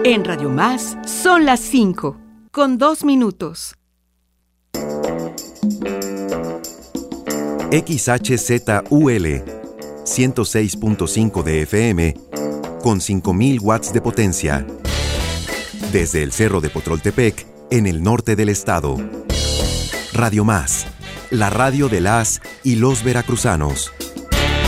En Radio Más son las 5, con 2 minutos. XHZUL 106.5 de FM con 5.000 watts de potencia. Desde el Cerro de Potroltepec, en el norte del estado. Radio Más, la radio de las y los veracruzanos.